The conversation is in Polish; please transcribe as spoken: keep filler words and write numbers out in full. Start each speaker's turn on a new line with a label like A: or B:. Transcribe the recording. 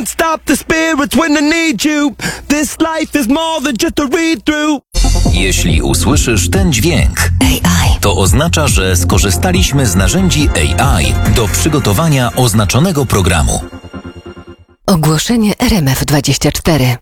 A: can't stop the spirits when I need you. This life is more than just a read-through.
B: Jeśli usłyszysz ten dźwięk,
C: A I,
B: to oznacza, że skorzystaliśmy z narzędzi A I do przygotowania oznaczonego programu.
C: ogłoszenie R M F dwadzieścia cztery.